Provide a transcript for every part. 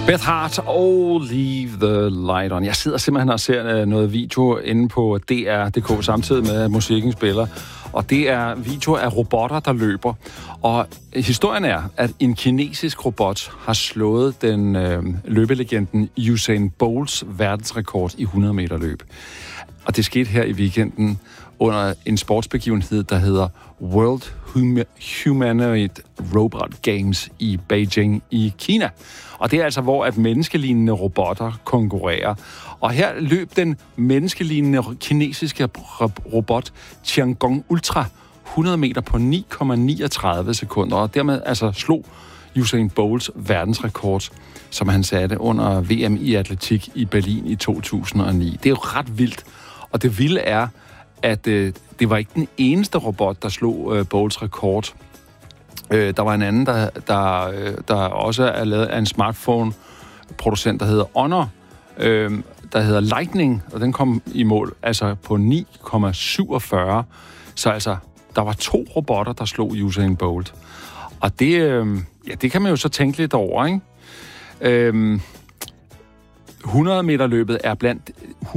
Beth Hart og Leave the Light On. Jeg sidder simpelthen og ser noget video inde på DR.dk samtidig med, at musikken spiller. Og det er video af robotter, der løber. Og historien er, at en kinesisk robot har slået den løbelegenden Usain Bolts verdensrekord i 100 meter løb. Og det skete her i weekenden under en sportsbegivenhed, der hedder World Humanoid Robot Games i Beijing i Kina. Og det er altså, hvor at menneskelignende robotter konkurrerer. Og her løb den menneskelignende kinesiske robot Tiangong Ultra 100 meter på 9,39 sekunder, og dermed altså slog Usain Bolts verdensrekord, som han satte under VM i atletik i Berlin i 2009. Det er jo ret vildt, og det vilde er, at det var ikke den eneste robot, der slog Bolts rekord. Der var en anden, der også er lavet af en smartphone-producent, der hedder Honor, der hedder Lightning, og den kom i mål altså på 9,47. Så altså, der var 2 robotter, der slog Usain Bolt. Og det kan man jo så tænke lidt over, ikke? 100 meter løbet er blandt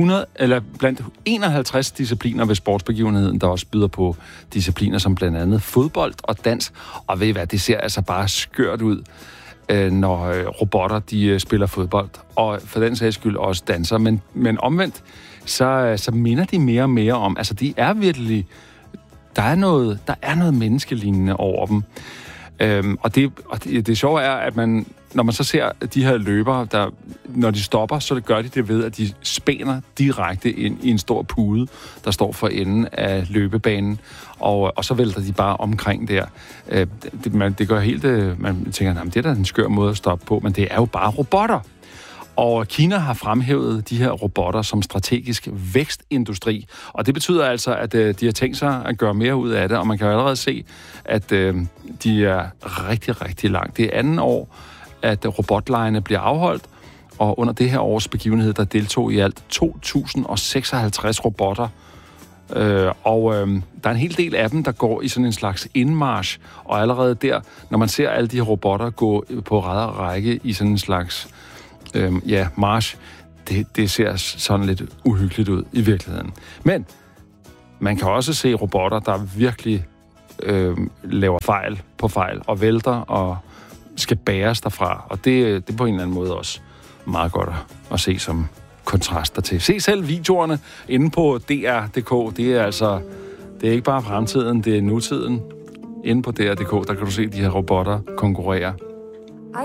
51 discipliner ved sportsbegivenheden, der også byder på discipliner som blandt andet fodbold og dans. Og ved I hvad, det ser altså bare skørt ud, når robotter de spiller fodbold. Og for den sags skyld også danser. Men omvendt, så minder de mere og mere om, altså de er virkelig, der er noget menneskelignende over dem. Og det sjove er, at når man så ser de her løbere, når de stopper, så gør de det ved, at de spænder direkte ind i en stor pude, der står for enden af løbebanen, og så vælter de bare omkring der. Det gør helt, man tænker, det er da en skør måde at stoppe på, men det er jo bare robotter. Og Kina har fremhævet de her robotter som strategisk vækstindustri. Og det betyder altså, at de har tænkt sig at gøre mere ud af det. Og man kan jo allerede se, at de er rigtig, rigtig langt. Det er andet år, at robotlejene bliver afholdt. Og under det her års begivenhed, der deltog i alt 2.056 robotter. Der er en hel del af dem, der går i sådan en slags indmarch. Og allerede der, når man ser alle de her robotter gå på ræd og række i sådan en slags march, det ser sådan lidt uhyggeligt ud i virkeligheden. Men man kan også se robotter, der virkelig laver fejl på fejl og vælter og skal bæres derfra. Og det er på en eller anden måde også meget godt at se som kontraster til. Se selv videoerne inde på DR.dk. Det er ikke bare fremtiden, det er nutiden. Inde på DR.dk, der kan du se de her robotter konkurrere.